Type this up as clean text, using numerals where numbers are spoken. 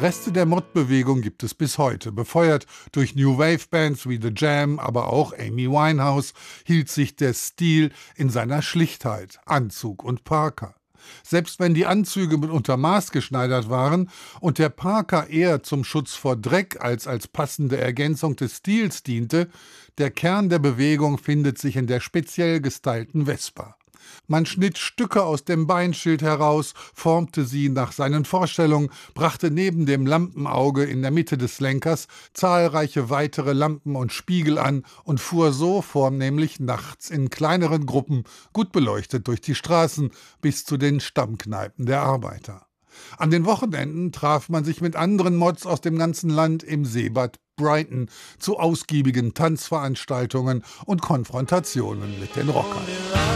Reste der Mod-Bewegung gibt es bis heute. Befeuert durch New Wave-Bands wie The Jam, aber auch Amy Winehouse, hielt sich der Stil in seiner Schlichtheit, Anzug und Parker. Selbst wenn die Anzüge mitunter maßgeschneidert waren und der Parker eher zum Schutz vor Dreck als passende Ergänzung des Stils diente, der Kern der Bewegung findet sich in der speziell gestylten Vespa. Man schnitt Stücke aus dem Beinschild heraus, formte sie nach seinen Vorstellungen, brachte neben dem Lampenauge in der Mitte des Lenkers zahlreiche weitere Lampen und Spiegel an und fuhr so vornehmlich nachts in kleineren Gruppen, gut beleuchtet durch die Straßen, bis zu den Stammkneipen der Arbeiter. An den Wochenenden traf man sich mit anderen Mods aus dem ganzen Land im Seebad Brighton zu ausgiebigen Tanzveranstaltungen und Konfrontationen mit den Rockern.